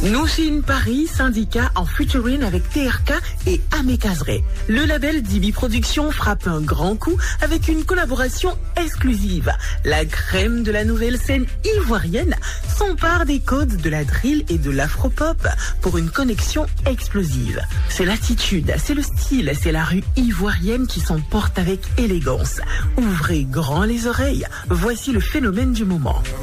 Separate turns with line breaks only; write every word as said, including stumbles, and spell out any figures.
Nouchine Paris, syndicat en featuring avec T R K et Amé Kazré. Le label Dibi Productions frappe un grand coup avec une collaboration exclusive. La crème de la nouvelle scène ivoirienne s'empare des codes de la drill et de l'afropop pour une connexion explosive. C'est l'attitude, c'est le style, c'est la rue ivoirienne qui s'emporte avec élégance. Ouvrez grand les oreilles, voici le phénomène du moment.